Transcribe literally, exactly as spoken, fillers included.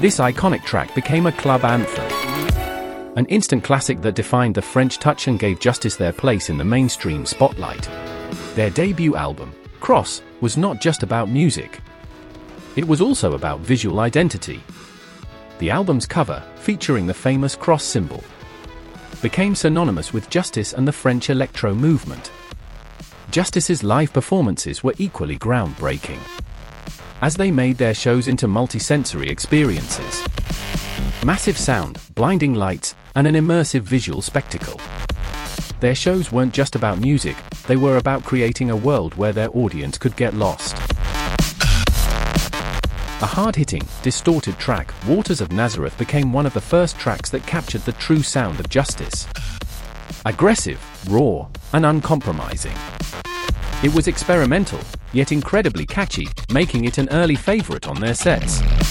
This iconic track became a club anthem, an instant classic that defined the French touch and gave Justice their place in the mainstream spotlight. Their debut album, Cross, was not just about music. It was also about visual identity. The album's cover, featuring the famous cross symbol, became synonymous with Justice and the French electro movement. Justice's live performances were equally groundbreaking, as they made their shows into multi-sensory experiences. Massive sound, blinding lights, and an immersive visual spectacle. Their shows weren't just about music, they were about creating a world where their audience could get lost. A hard-hitting, distorted track, Waters of Nazareth became one of the first tracks that captured the true sound of Justice. Aggressive, raw, and uncompromising. It was experimental, yet incredibly catchy, making it an early favorite on their sets.